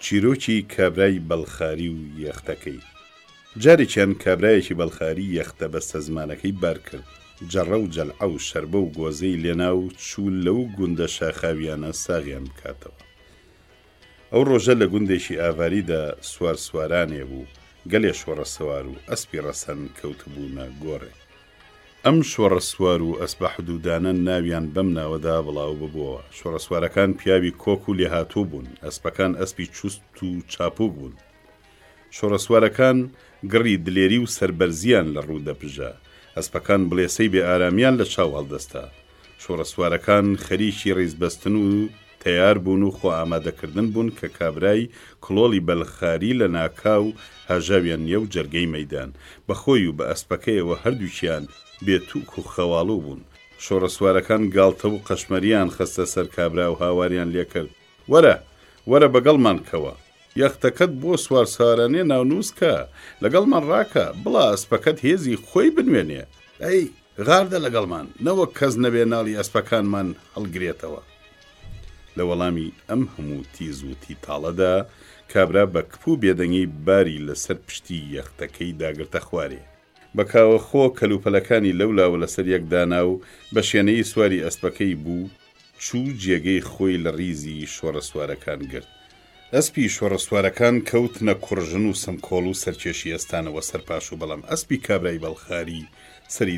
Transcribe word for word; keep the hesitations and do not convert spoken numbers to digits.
چیرۆکی کابرای بەڵخاری و یەختەکەی. جارێکیان کابرایەکی بەڵخاری یەختە بەستە زمانەکەی بار کرد. جەڕە و جەلعە و شەربە و گۆزەی لێنا و چوو لەو گوندە شاخاویانە ساغیان بکاتەوە. ئەو ڕۆژە لە گوندێکی ئاواریدا سوار سوارانێ بوو، گەلێ شۆڕە سوار و ئەسپی ڕەسەن کەوتبوونە گۆڕێ. ئەم شۆڕە سوار و ئەسبە حدودانە ناویان بەم ناوەدا بڵاو ببووە. شۆڕە سوارەکان پیاوی کۆک و لێهاتوو بوون، ئەسپەکان ئەسپی چوست و چاپوو بوون. شۆڕە سوارەکان گڕی دلێری و سەربەرزیان لە ڕوو دەپژە، ئەسپەکان بڵێسەی بێ ئارامیان لە چاو هەڵدەستا. شۆڕە سوارەکان خەریکی ڕیزبەستن و تەیار بوون و خۆ ئامادەکردن بوون کە کابرای کڵۆڵی بەلخاری لە ناکاو هاژاویان نیە و جەرگەی مەیدان بەخۆی و بە ئەسپەکەیەوە هەردووکیان بێتوک و خەواڵوو بوون. شۆڕە سوارەکان گاڵتە و قەشمەریان خستە سەر کابرا و هاواریان لێ کرد: وەرە وەرە بەگەڵمان کەوە، یەختەکەت بۆ سوار سوارانێ ناونووسکە، لەگەڵمان ڕاکە، بڵا ئەسپەکەت هێزی خۆی بنوێنێ. ئەی غاردە لەگەڵمان، نەوەک کەس نەبێ ناڵی ئەسپەکانمان هەڵگرێتەوە. لە وەڵامی ئەم هەموو تیز و تیتاڵەدا کابرا بە کپوو بێدەنگی باری لەسەر پشتی یەختەکەی داگرتە خوارێ. بەکاوە خۆ کەلوپەلەکانی لەولاوە لەسەر یەکدانا و بە شوێنەی سواری ئەسپەکەی بوو، چوو جێگەی خۆی لە ڕیزی شۆڕە سوارەکان گرت. ئەسپی شۆڕە سوارەکان کەوتنە کوڕژن و سمکۆڵ و سەرکێشی ئێستانەوە سەرپاش و بەڵام ئەسپی کابرای بەڵخاری سەری